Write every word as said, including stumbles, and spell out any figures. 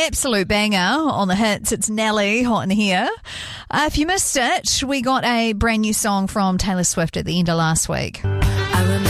absolute banger on the hits. It's Nelly, Hot in Here. Uh, if you missed it, we got a brand new song from Taylor Swift at the end of last week. I remember